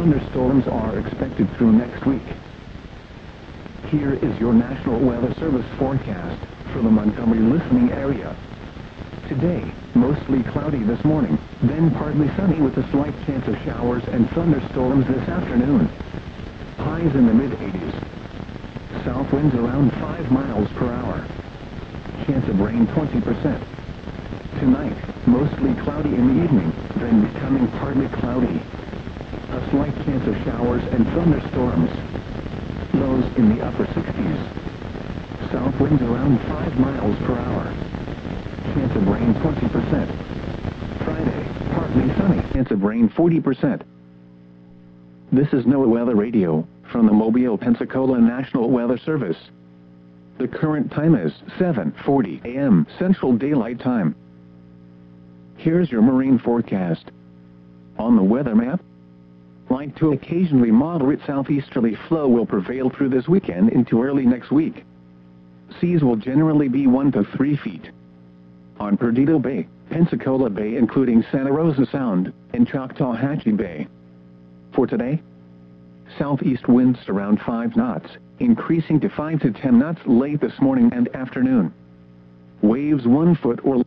thunderstorms are expected through next week. Here is your National Weather Service forecast for the Montgomery listening area. Today, mostly cloudy this morning, then partly sunny with a slight chance of showers and thunderstorms this afternoon. Highs in the mid-80s. South winds around 5 miles per hour. Chance of rain 20%. Tonight, mostly cloudy in the evening, then becoming partly cloudy. A slight chance of showers and thunderstorms. Lows in the upper 60s. South winds around 5 miles per hour. Chance of rain 20%. Friday, partly sunny. Chance of rain 40%. This is NOAA Weather Radio, from the Mobile, Pensacola National Weather Service. The current time is 7:40 a.m. Central Daylight Time. Here's your marine forecast. On the weather map, light to occasionally moderate southeasterly flow will prevail through this weekend into early next week. Seas will generally be 1 to 3 feet. On Perdido Bay, Pensacola Bay including Santa Rosa Sound, and Choctawhatchee Bay. For today, southeast winds around 5 knots, increasing to 5 to 10 knots late this morning and afternoon. Waves 1 foot or